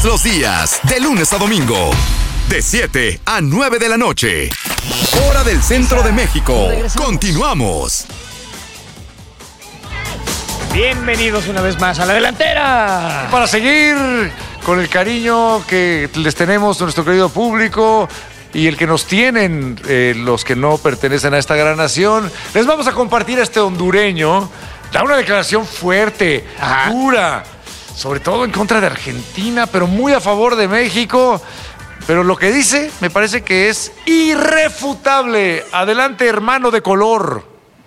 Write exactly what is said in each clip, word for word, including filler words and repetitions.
Todos los días, de lunes a domingo, de siete a nueve de la noche. Hora del centro de México. Continuamos. Bienvenidos una vez más a la delantera. Para seguir con el cariño que les tenemos a nuestro querido público y el que nos tienen eh, los que no pertenecen a esta gran nación, les vamos a compartir a este hondureño. Da una declaración fuerte, Ajá. dura, sobre todo en contra de Argentina, pero muy a favor de México. Pero lo que dice me parece que es irrefutable. Adelante, hermano de color.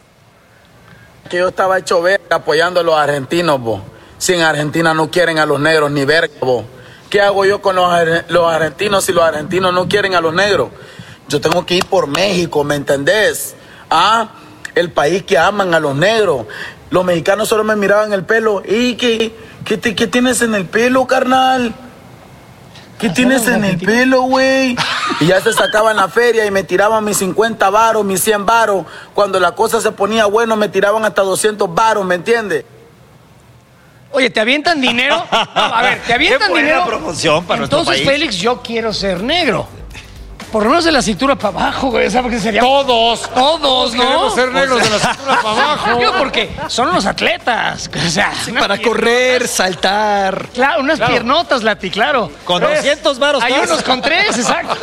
Que yo estaba hecho verga apoyando a los argentinos, bo. Si en Argentina no quieren a los negros ni verga, bo. ¿Qué hago yo con los, los argentinos si los argentinos no quieren a los negros? Yo tengo que ir por México, ¿me entendés? Ah, el país que aman a los negros. Los mexicanos solo me miraban el pelo. ¿Y qué, qué, te, qué tienes en el pelo, carnal? ¿Qué tienes en el pelo, güey? Y ya se sacaban la feria y me tiraban mis cincuenta varos, mis cien varos. Cuando la cosa se ponía bueno, me tiraban hasta doscientos varos, ¿me entiendes? Oye, ¿te avientan dinero? No, a ver, ¿te avientan Qué buena dinero? promoción para Entonces, nuestro país. Félix, yo quiero ser negro. Por lo menos de la cintura para abajo, güey. ¿Sabes qué sería? Todos. Todos, ¿no? Queremos ser negros o sea, de la cintura para abajo. Digo, porque son los atletas. O sea, Sí, para correr, saltar. Claro, unas Claro. piernotas, Lati, claro. Con ¿Ves? doscientos varos. Hay más. unos con tres, exacto.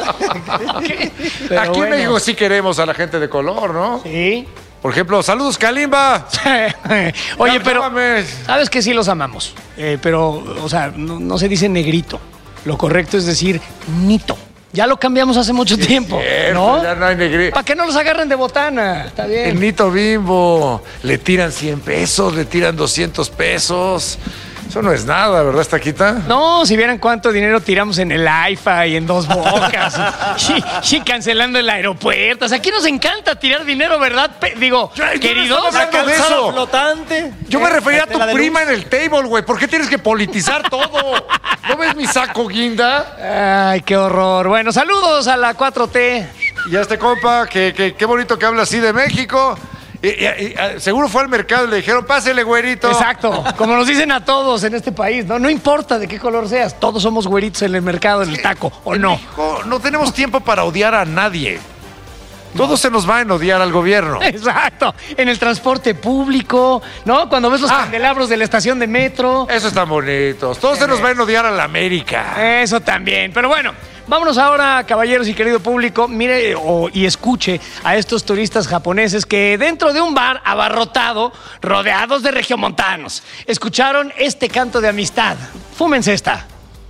Pero Aquí bueno. en México sí queremos a la gente de color, ¿no? Sí. Por ejemplo, saludos, Kalimba. Oye, Ya, pero mames. sabes que sí los amamos. Eh, pero, o sea, no, no se dice negrito. Lo correcto es decir nito. Ya lo cambiamos hace mucho tiempo, Cierto, ¿no? ya no hay negrito. ¿Para qué no los agarren de botana? Está bien. El Nito Bimbo. Le tiran cien pesos, le tiran doscientos pesos. Eso no es nada, ¿verdad, Taquita? No, si vieran cuánto dinero tiramos en el AIFA y en Dos Bocas y, y cancelando el aeropuerto. O sea, aquí nos encanta tirar dinero, ¿verdad? Pe- digo, Yo- yo no queridos. estaba hablando de Calzada eso. flotante. Yo me refería a tu La de prima luz. en el table, güey. ¿Por qué tienes que politizar todo? ¿No ves mi saco, guinda? Ay, qué horror. Bueno, saludos a la cuatro T. Y a este compa, que, que, qué bonito que habla así de México. Y, y- y, seguro fue al mercado y le dijeron, pásele, güerito. Exacto, como nos dicen a todos en este país, ¿no? No importa de qué color seas, todos somos güeritos en el mercado, en el taco, ¿o En no? México no tenemos tiempo para odiar a nadie. Todo se nos va en odiar al gobierno. Exacto, en el transporte público, ¿no? Cuando ves los Ah. candelabros de la estación de metro. Eso están bonitos. Todo se nos va en odiar a la América. Eso también, pero bueno, vámonos ahora, caballeros y querido público, mire o, y escuche a estos turistas japoneses que dentro de un bar abarrotado, rodeados de regiomontanos, escucharon este canto de amistad. Fúmense esta.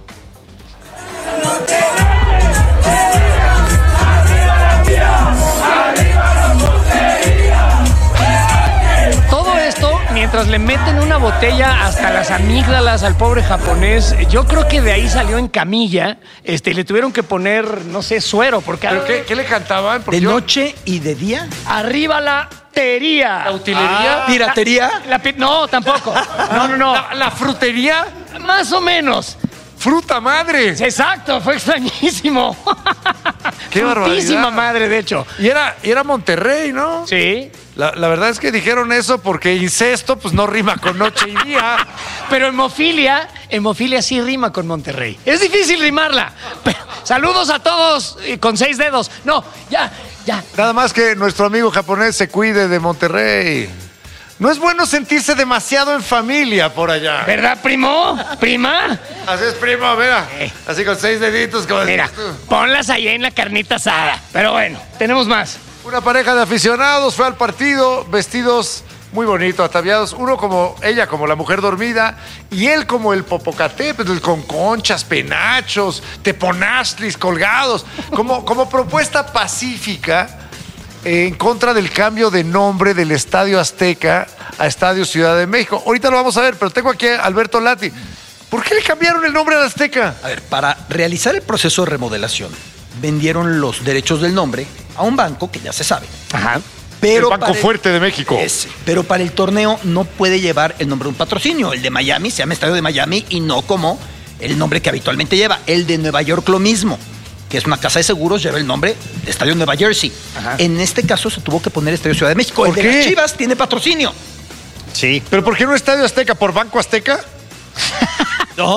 Todo esto mientras le meten una botella hasta las amígdalas al pobre japonés. Yo creo que de ahí salió en camilla. Este, le tuvieron que poner, no sé, suero, porque ¿Pero qué, qué le cantaban? Porque ¿De yo- noche y de día? arriba la tería. ¿La utilería? Ah. ¿Piratería? La pi- no, tampoco. No, no, no. ¿La, la frutería? Más o menos. ¡Fruta madre! Exacto, fue extrañísimo. Qué Frutísima barbaridad. madre, de hecho. Y era, y era Monterrey, ¿no? Sí. La, la verdad es que dijeron eso porque incesto pues no rima con noche y día. Pero hemofilia, hemofilia sí rima con Monterrey. Es difícil rimarla. Pero, saludos a todos eh, con seis dedos. No, ya, ya. Nada más que nuestro amigo japonés se cuide de Monterrey. No es bueno sentirse demasiado en familia por allá. ¿Verdad, primo? ¿Prima? Así es, primo, mira. Eh. Así con seis deditos, como Mira, dices tú. ponlas ahí en la carnita asada. Pero bueno, tenemos más. Una pareja de aficionados fue al partido vestidos muy bonitos, ataviados. Uno como ella, como la mujer dormida, y él como el Popocatépetl, con conchas, penachos, teponaztlis colgados, como, como propuesta pacífica en contra del cambio de nombre del Estadio Azteca a Estadio Ciudad de México. Ahorita lo vamos a ver, pero tengo aquí a Alberto Lati. ¿Por qué le cambiaron el nombre al Azteca? A ver, para realizar el proceso de remodelación, vendieron los derechos del nombre a un banco que ya se sabe. Ajá. Pero el Banco para Fuerte de México. Ese. Pero para el torneo no puede llevar el nombre de un patrocinio. El de Miami se llama Estadio de Miami y no como el nombre que habitualmente lleva. El de Nueva York lo mismo, que es una casa de seguros, lleva el nombre de Estadio Nueva Jersey. Ajá. En este caso se tuvo que poner Estadio Ciudad de México. ¿Por El de qué? las Chivas tiene patrocinio. Sí. ¿Pero por qué no Estadio Azteca? ¿Por Banco Azteca? No.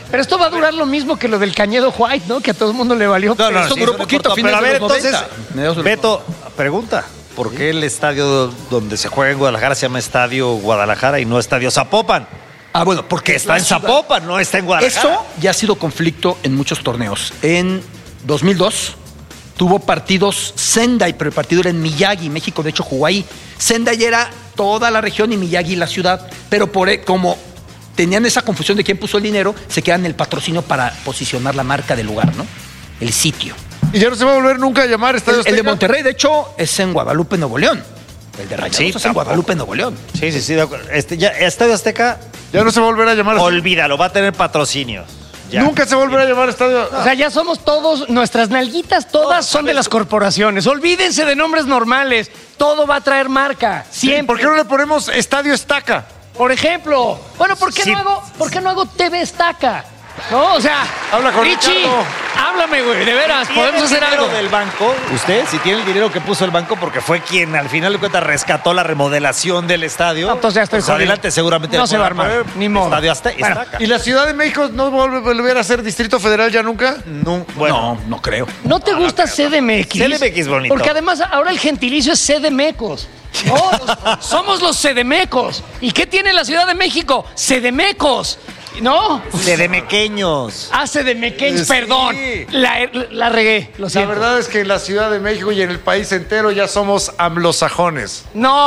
Pero esto va a durar lo mismo que lo del Cañedo White, ¿no? Que a todo el mundo le valió. No, no, Esto sí, duró eso no poquito, importa, fines pero a de ver, los entonces, noventa, mediados de los Beto, pregunta. ¿Por qué el estadio donde se juega en Guadalajara se llama Estadio Guadalajara y no Estadio Zapopan? Ah, bueno, porque Que está la en ciudad- Zapopan, no está en Guadalajara. Eso ya ha sido conflicto en muchos torneos. En dos mil dos tuvo partidos Sendai, pero el partido era en Miyagi. México, de hecho, jugó ahí. Sendai era toda la región y Miyagi la ciudad. Pero por e- como tenían esa confusión de quién puso el dinero, se quedan el patrocinio para posicionar la marca del lugar, ¿no? El sitio. Y ya no se va a volver nunca a llamar Estadio El, el de Azteca. Monterrey, de hecho, es en Guadalupe, Nuevo León. El de Rayados Sí, es en tampoco. Guadalupe, Nuevo León. Sí, sí, sí. de acuerdo. Este, ya, Estadio Azteca, Ya no se va a volver a llamar así. olvídalo, va a tener patrocinios. Ya. Nunca se volverá a llamar Estadio. O sea, ya somos todos, nuestras nalguitas todas son de las corporaciones. Olvídense de nombres normales. Todo va a traer marca. Siempre. ¿Por qué no le ponemos Estadio Estaca? Por ejemplo, bueno, ¿por qué, Sí. no hago, ¿por qué no hago T V Estaca? ¿No? O sea, Habla con Richie, Ricardo. háblame, güey, de veras, ¿Tiene podemos hacer el dinero algo. del banco? ¿Usted? Si tiene el dinero que puso el banco, porque fue quien al final de cuentas rescató la remodelación del estadio. No, entonces ya estoy pues jodido. adelante, seguramente. No le se va a podrán armar, poner ni modo. Estadio Azte- Bueno, Estaca. ¿Y la Ciudad de México no vuelve a volver a ser Distrito Federal ya nunca? No, bueno, No, no creo. ¿No te gusta C D M X? C D M X bonito. Porque además ahora el gentilicio es CDMecos. No, los- somos los CDMecos. ¿Y qué tiene la Ciudad de México? CDMecos. ¿No? Cedemequeños. Ah, CDMequeños, Sí. perdón. La, la regué, lo La siento. verdad es que en la Ciudad de México y en el país entero ya somos anglosajones.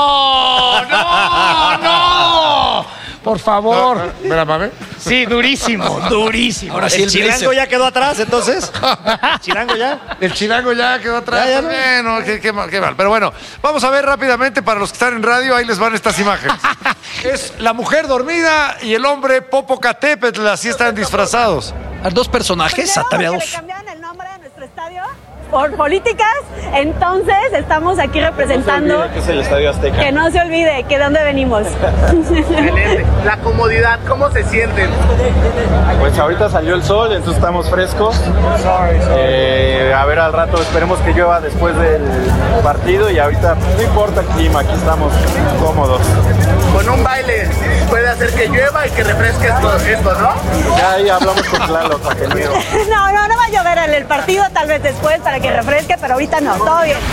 No, no, no. Por favor. ¿Me la mamé? Sí, durísimo, durísimo. Ahora sí, ¿El el chilango Blazer. ya quedó atrás, entonces? ¿Chilango ya? El chilango ya quedó atrás Ya, ya no. también. No, qué, qué mal, qué mal. Pero bueno, vamos a ver rápidamente para los que están en radio, ahí les van estas imágenes. Es la mujer dormida y el hombre Popocatépetl, así están disfrazados. Dos personajes Primero, porque ataviados. le cambiaron el nombre de nuestro estadio por políticas, entonces estamos aquí representando que es el Estadio Azteca. que no se olvide que de dónde venimos. Excelente. La comodidad, ¿cómo se sienten? Pues ahorita salió el sol, entonces estamos frescos. Eh, a ver al rato, esperemos que llueva después del partido y ahorita no importa el clima, aquí estamos cómodos. Con un baile puede hacer que llueva y que refresque esto, esto ¿no? Ya ahí hablamos con Tlaloc, para que no llueva. No, no, no va a llover en el partido, tal vez después para que refresque, pero ahorita no, todo bien.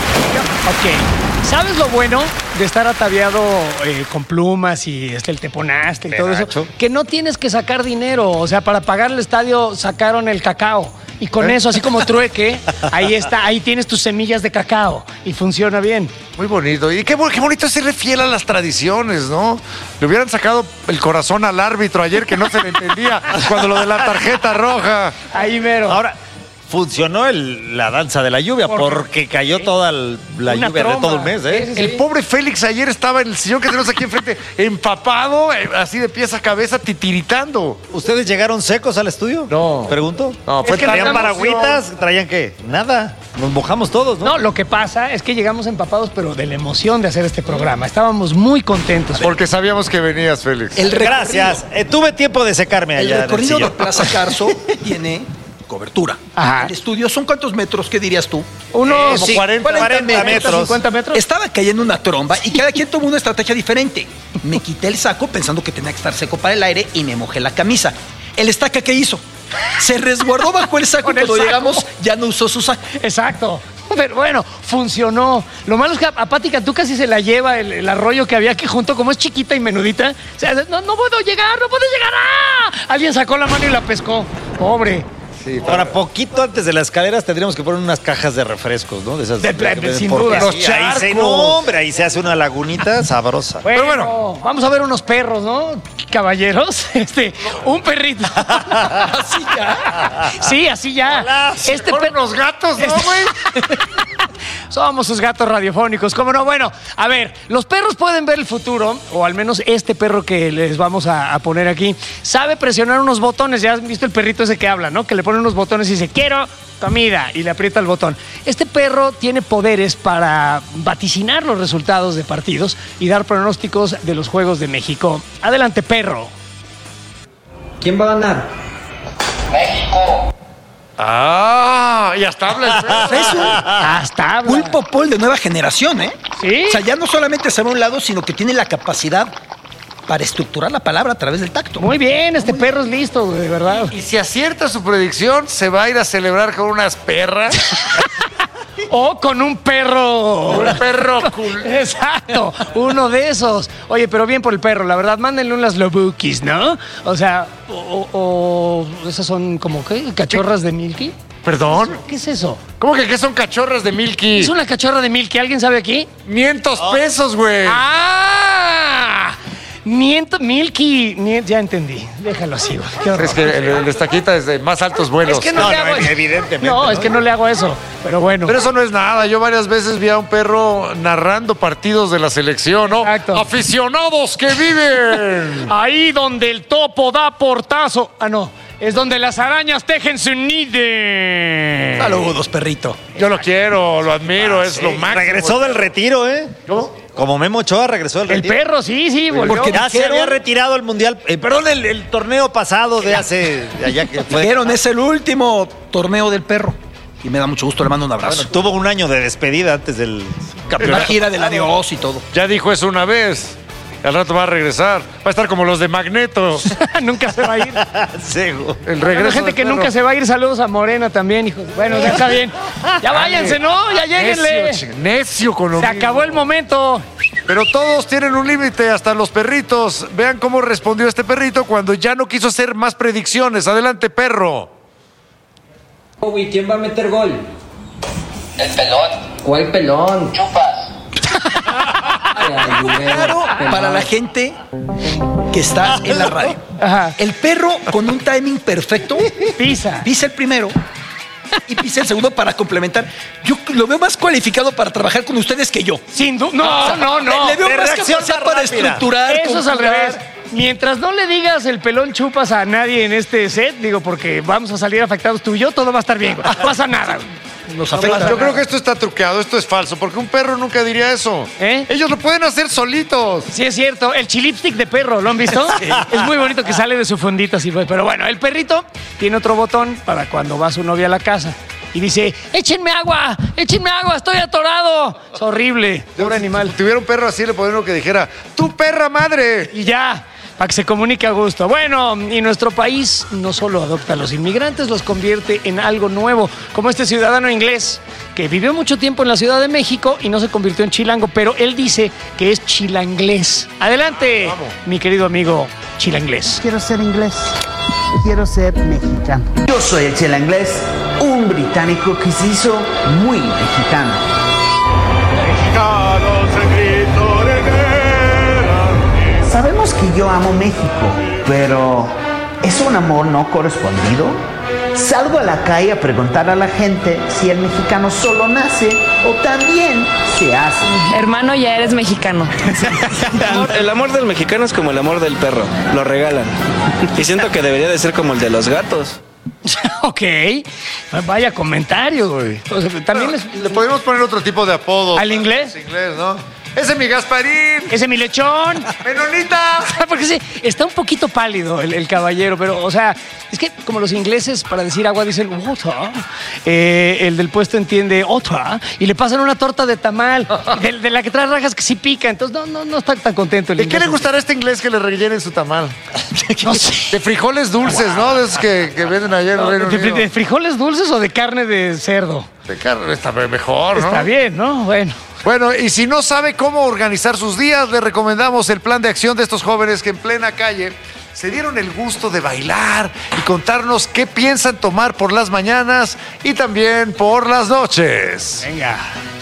Ok. ¿Sabes lo bueno de estar ataviado eh, con plumas y este, el teponaste y todo eso? Penacho. Que no tienes que sacar dinero. O sea, para pagar el estadio sacaron el cacao. Y con eso, así como trueque, ahí está, ahí tienes tus semillas de cacao. Y funciona bien. Muy bonito. Y qué, bo- qué bonito es ser fiel a las tradiciones, ¿no? Le hubieran sacado el corazón al árbitro ayer que no se le entendía cuando lo de la tarjeta roja. Ahí mero. Ahora, funcionó el- la danza de la lluvia Porque- porque cayó toda el- la Una lluvia de tromba. todo el mes, ¿eh? Sí, sí, El pobre Félix ayer estaba en el sillón que tenemos aquí enfrente, empapado, eh, así de pies a cabeza, titiritando. ¿Ustedes llegaron secos al estudio? No. ¿Pregunto? No, fue Es que tanta ¿Traían emoción. paragüitas? ¿Traían qué? Nada. Nos mojamos todos, ¿no? No, lo que pasa es que llegamos empapados, pero de la emoción de hacer este programa. Estábamos muy contentos. Porque sabíamos que venías, Félix. El recorrido, Gracias. Eh, tuve tiempo de secarme el allá. en el recorrido de sillón. Plaza Carso tiene cobertura. Ajá. El estudio, ¿son cuántos metros? ¿Qué dirías tú? Unos Eh, sí, cuarenta, cuarenta metros. cincuenta metros. Estaba cayendo una tromba y cada quien tomó una estrategia diferente. Me quité el saco pensando que tenía que estar seco para el aire y me mojé la camisa. El estaca, ¿qué hizo? Se resguardó bajo el saco y Con el cuando saco. llegamos ya no usó su saco. Exacto. Pero bueno, funcionó. Lo malo es que a, a Pati Cantú casi se la lleva el, el arroyo que había aquí junto, como es chiquita y menudita. O sea, no, no puedo llegar, no puedo llegar. ¡Ah! Alguien sacó la mano y la pescó. Pobre. Ahora, poquito antes de las escaleras tendríamos que poner unas cajas de refrescos, ¿no? De esas. De- de- porque sin sí, duda. Los ahí se, charcos. no, hombre, ahí se hace una lagunita sabrosa. Bueno, bueno. vamos a ver unos perros, ¿no? Caballeros. Este, un perrito. Así ya. Sí, así ya. Hola. Este Mejor perro. unos gatos, ¿no, Este- güey? Somos sus gatos radiofónicos, ¿cómo no? Bueno, a ver, los perros pueden ver el futuro, o al menos este perro que les vamos a, a poner aquí, sabe presionar unos botones. Ya has visto el perrito ese que habla, ¿no? Que le pone unos botones y dice, quiero comida, y le aprieta el botón. Este perro tiene poderes para vaticinar los resultados de partidos y dar pronósticos de los Juegos de México. Adelante, perro. ¿Quién va a ganar? Ah, y hasta habla el perro. Es un Hasta habla. pulpo pol de nueva generación, ¿eh? ¿Sí? O sea, ya no solamente se va a un lado, sino que tiene la capacidad para estructurar la palabra a través del tacto. Muy bien, este perro es listo, güey, de verdad. Y si acierta su predicción, se va a ir a celebrar con unas perras. O con un perro. Un perro cool. Exacto, uno de esos. Oye, pero bien por el perro, la verdad, mándenle unas lobukis, ¿no? O sea, o, o esas son como, ¿qué? ¿Cachorras de Milky? ¿Perdón? ¿Qué es eso? ¿Cómo que qué son cachorras de Milky? ¿Es una cachorra de Milky? ¿Alguien sabe aquí? Mientos pesos, güey. ¡Ah! Miento, Milky. Mient- ya entendí. Déjalo así, güey. Qué horror. Es que el, el estaquita es de más altos vuelos. Es que no, No, le no, hago eso. evidentemente, No, ¿no? es que no le hago eso. Pero bueno. Pero eso no es nada. Yo varias veces vi a un perro narrando partidos de la selección, ¿no? Exacto. Aficionados que viven. Ahí donde el topo da portazo. Ah, no. Es donde las arañas tejen su nido. Saludos, perrito. Yo lo quiero, lo admiro, es lo máximo. Regresó del retiro, ¿eh? ¿Cómo? Como Memo Ochoa regresó del El retiro. perro, sí, sí, volvió. Porque Ya se dijeron- había retirado el mundial. eh, perdón, el, el torneo pasado de hace. de allá que fue. Dijeron, es el último torneo del perro. Y me da mucho gusto, le mando un abrazo. Bueno, tuvo un año de despedida antes del Una campeonato. gira del adiós y todo. Ya dijo eso una vez. Al rato va a regresar. Va a estar como los de Magneto. Nunca se va a ir. Sí, güey. El Hay regreso gente del que perro. nunca se va a ir. Saludos a Morena también, hijos. Bueno, ya está bien. Ya váyanse, ¿no? Ya lléguenle. Necio, ch- necio con lo Se mismo. acabó el momento. Pero todos tienen un límite, hasta los perritos. Vean cómo respondió este perrito cuando ya no quiso hacer más predicciones. Adelante, perro. Uy, ¿quién va a meter gol? El pelón. ¿Cuál pelón? Chupas. Claro, para la gente que está en la radio. Ajá. El perro con un timing perfecto Pisa. pisa el primero y pisa el segundo para complementar. Yo lo veo más cualificado para trabajar con ustedes que yo. Sin duda. No, no, no. Le veo de más reacción capacidad más para rápida. estructurar. Eso es al conjugar. revés. Mientras no le digas el pelón chupas a nadie en este set, digo, porque vamos a salir afectados tú y yo, todo va a estar bien, güey. No pasa nada, güey. Nos afecta. Yo creo que esto está truqueado, esto es falso, porque un perro nunca diría eso. ¿Eh? Ellos lo pueden hacer solitos. Sí, es cierto. El chilipstick de perro, ¿lo han visto? Es muy bonito que sale de su fondita así, pues. Pero bueno, el perrito tiene otro botón para cuando va su novia a la casa. Y dice, échenme agua, échenme agua, estoy atorado. Es horrible, pobre animal. Si tuviera un perro así, le podría uno que dijera, ¡tu perra madre! Y ya, para que se comunique a gusto. Bueno, y nuestro país no solo adopta a los inmigrantes, los convierte en algo nuevo, como este ciudadano inglés que vivió mucho tiempo en la Ciudad de México y no se convirtió en chilango, pero él dice que es chilanglés. Adelante, mi querido amigo chilanglés. Quiero ser inglés. Quiero ser mexicano. Yo soy el chilanglés, un británico que se hizo muy mexicano. Sabemos que yo amo México, pero ¿es un amor no correspondido? Salgo a la calle a preguntar a la gente si el mexicano solo nace o también se hace. Hermano, ya eres mexicano. El amor del mexicano es como el amor del perro, lo regalan. Y siento que debería de ser como el de los gatos. Ok, vaya comentario, güey. O sea, también Bueno, es- le podemos poner otro tipo de apodo. ¿Al inglés? inglés, ¿no? Ese es mi Gasparín. Ese es mi lechón. Menonita. Porque sí, está un poquito pálido el, el caballero, pero, o sea, es que como los ingleses para decir agua dicen water, eh, el del puesto entiende otra y le pasan una torta de tamal, de, de la que trae rajas que sí pica, entonces no, no, no está tan contento el ¿De qué inglés. le gustará a este inglés que le rellenen su tamal? No sé. De frijoles dulces, ¿no? De esos que, que venden ayer en el Reino ¿De, Unido. de frijoles dulces o de carne de cerdo? De carne, está mejor, ¿no? Está bien, ¿no? Bueno. Bueno, y si no sabe cómo organizar sus días, le recomendamos el plan de acción de estos jóvenes que en plena calle se dieron el gusto de bailar y contarnos qué piensan tomar por las mañanas y también por las noches. Venga.